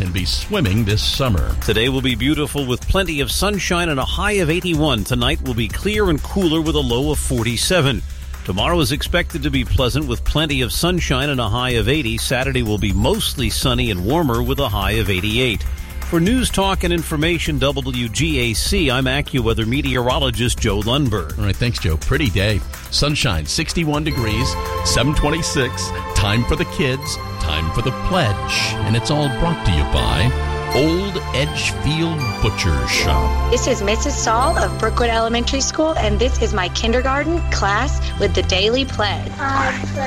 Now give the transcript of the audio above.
can be swimming this summer. Today will be beautiful with plenty of sunshine and a high of 81. Tonight will be clear and cooler with a low of 47. Tomorrow is expected to be pleasant with plenty of sunshine and a high of 80. Saturday will be mostly sunny and warmer with a high of 88. For News Talk and Information WGAC, I'm AccuWeather meteorologist Joe Lundberg. All right, thanks, Joe. Pretty day. Sunshine, 61 degrees, 726. Time for the kids, time for the pledge. And it's all brought to you by Old Edgefield Butcher Shop. This is Mrs. Saul of Brookwood Elementary School, and this is my kindergarten class with the Daily Pledge.